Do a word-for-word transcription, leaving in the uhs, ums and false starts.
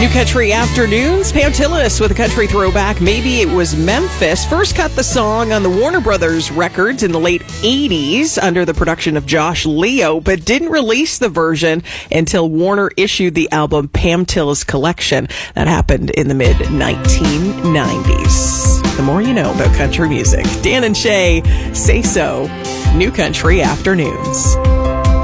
New Country Afternoons, Pam Tillis with a country throwback. Maybe it was Memphis. First cut the song on the Warner Brothers records in the late eighties under the production of Josh Leo, but didn't release the version until Warner issued the album Pam Tillis Collection. That happened in the mid nineteen nineties. The more you know about country music. Dan and Shay, Say So, New Country Afternoons.